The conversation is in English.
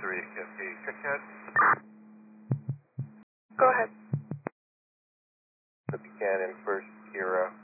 3 Cascade. Check ahead. Go ahead. The Buchanan, first Kira.